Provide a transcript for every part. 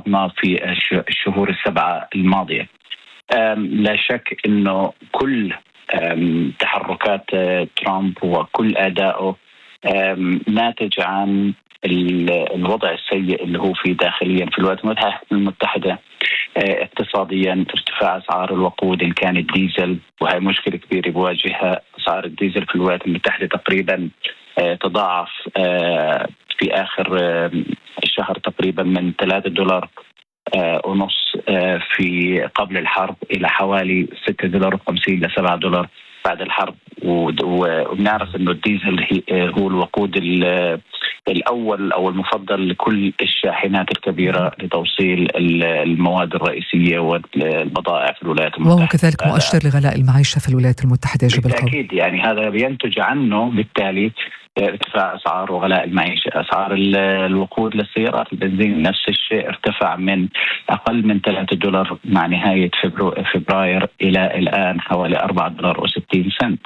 تعرضنا في الشهور السبعة الماضية. لا شك أنه كل تحركات ترامب وكل أدائه ناتج عن الوضع السيء اللي هو فيه داخليا في الولايات المتحدة. اقتصاديا ارتفاع أسعار الوقود إن كان الديزل، وهي مشكلة كبيرة بواجهها. أسعار الديزل في الولايات المتحدة تقريبا تضاعف في آخر الشهر تقريبا من $3 ونص في قبل الحرب إلى حوالي $6.50 إلى $7 بعد الحرب. وبنعرف إنه الديزل هو الوقود الأول أو المفضل لكل الشاحنات الكبيرة لتوصيل المواد الرئيسية والبضائع في الولايات المتحدة، وهو كذلك مؤشر لغلاء المعيشة في الولايات المتحدة. بالتأكيد يعني هذا بينتج عنه بالتالي ارتفاع أسعار وغلاء المعيشة. أسعار الوقود للسيارات البنزين نفس الشيء، ارتفع من أقل من $3 مع نهاية فبراير إلى الآن حوالي $4.60.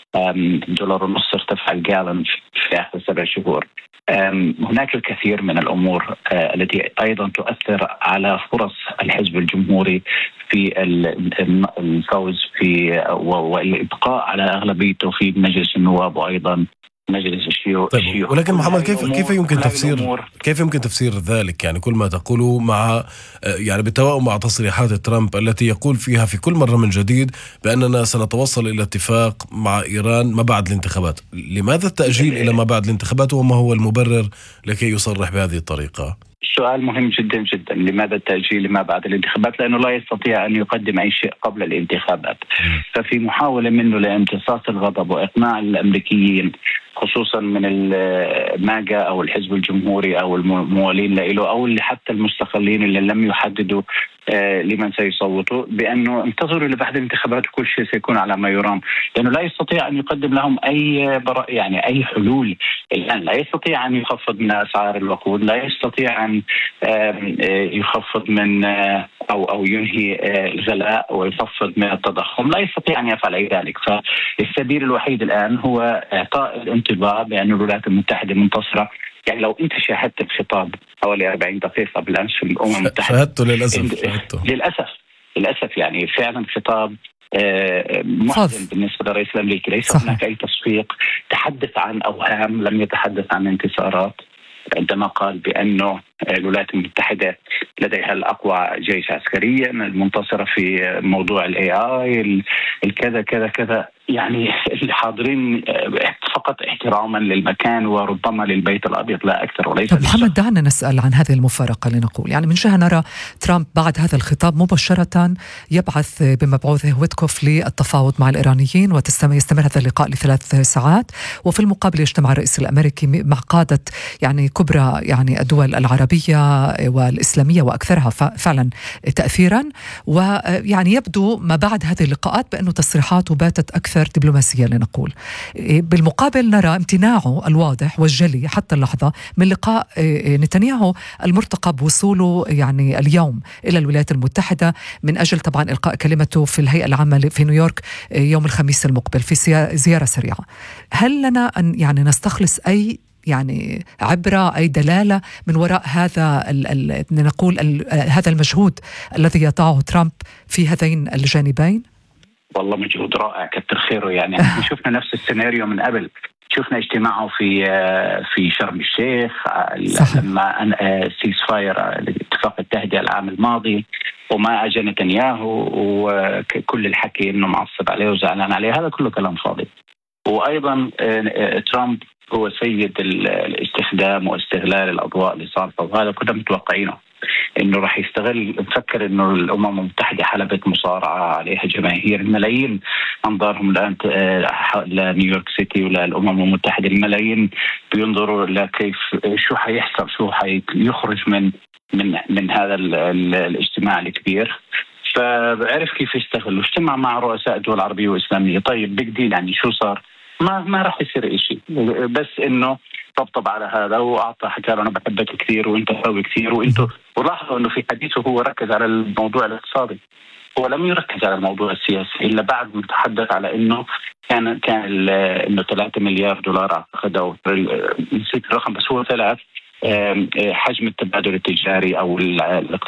$1.50 ارتفع الجالون في آخر 7 شهور. هناك الكثير من الأمور التي أيضا تؤثر على فرص الحزب الجمهوري في الفوز في والإبقاء على أغلبيته في مجلس النواب وأيضا مجلس الشيوخ. طيب، ولكن محمد كيف يمكن تفسير ذلك؟ يعني كل ما تقوله مع يعني بالتوائم مع تصريحات ترامب التي يقول فيها في كل مرة من جديد بأننا سنتوصل إلى اتفاق مع إيران ما بعد الانتخابات. لماذا التأجيل إلى ما بعد الانتخابات، وما هو المبرر لكي يصرح بهذه الطريقة؟ سؤال مهم جدا جدا. لماذا التأجيل لما بعد الانتخابات؟ لأنه لا يستطيع أن يقدم أي شيء قبل الانتخابات. ففي محاولة منه لامتصاص الغضب وإقناع الأمريكيين خصوصا من الماجا أو الحزب الجمهوري أو الموالين له أو اللي حتى المستقلين اللي لم يحددوا لمن سيصوتوا، بأنه انتظروا لبعد الانتخابات وكل شيء سيكون على ما يرام. لأنه لا يستطيع أن يقدم لهم يعني أي حلول الآن. لا يستطيع أن يخفض من أسعار الوقود، لا يستطيع أن يخفض من أو ينهي الغلاء ويخفض من التضخم، لا يستطيع أن يفعل أي ذلك. فالسبيل الوحيد الآن هو إعطاء الانطباع بأن الولايات المتحدة منتصرة. يعني لو أنت شاهدت الخطاب حوالي 40 دقيقة بالأمس في الأمم المتحدة، شاهدته للأسف يعني فعلا خطاب محزن بالنسبة للرئيس الأمريكي. ليس هناك أي تصفيق، تحدث عن أوهام، لم يتحدث عن انتصارات. عندما قال بأنه الولايات المتحدة لديها الأقوى جيش عسكريا، المنتصرة في موضوع AI، الكذا كذا كذا، يعني الحاضرين فقط احتراما للمكان وربما للبيت الأبيض لا أكثر وليس. طب محمد، دعنا نسأل عن هذه المفارقة لنقول. يعني من جهة نرى ترامب بعد هذا الخطاب مباشرة يبعث بمبعوثه ويتكوف للتفاوض مع الإيرانيين ويستمر هذا اللقاء ل3 ساعات، وفي المقابل يجتمع الرئيس الأمريكي مع قادة يعني كبرى يعني الدول العربية والإسلامية وأكثرها فعلا تأثيرا. ويعني يبدو ما بعد هذه اللقاءات بأنه تصريحاته باتت أكثر دبلوماسية لنقول. بالمقابل نرى امتناعه الواضح والجلي حتى اللحظة من لقاء نتنياهو المرتقب وصوله يعني اليوم إلى الولايات المتحدة من أجل طبعا إلقاء كلمته في الهيئة العامة في نيويورك يوم الخميس المقبل في زيارة سريعة. هل لنا أن يعني نستخلص أي يعني عبرة، أي دلالة من وراء هذا نقول هذا المجهود الذي يضعه ترامب في هذين الجانبين؟ والله مجهود رائع كتر خيره. يعني شفنا نفس السيناريو من قبل. شفنا اجتماعه في شرم الشيخ لما سيس فاير اتفاق التهدئة العام الماضي، وما أجى نتنياهو وكل الحكي إنه معصب عليه وزعلان عليه. هذا كله كلام فاضي. وأيضا ترامب هو سيد الاستخدام واستغلال الأضواء لصالحه، وهذا كنا متوقعينه إنه راح يستغل. نفكر إنه الأمم المتحدة حلبت مصارعة عليها جماهير، الملايين أنظارهم الآن لنيويورك سيتي ولا الأمم المتحدة. الملايين بينظروا لكيف شو حيحصل، شو حيخرج من هذا الاجتماع الكبير. فعرف كيف يستغل، واجتمع مع رؤساء الدول العربية والإسلامية. طيب بيج ديل، يعني شو صار؟ ما راح يصير شيء، بس إنه طبطب على هذا وأعطى، حكى له أنا بحبك كثير وأنت قوي كثير وأنتوا. ولاحظوا إنه في حديثه هو ركز على الموضوع الاقتصادي، هو لم يركز على الموضوع السياسي إلا بعد ما تحدث على إنه كان إنه $3 مليار أعتقد، أو نسيت الرقم بس هو 3 حجم التبادل التجاري أو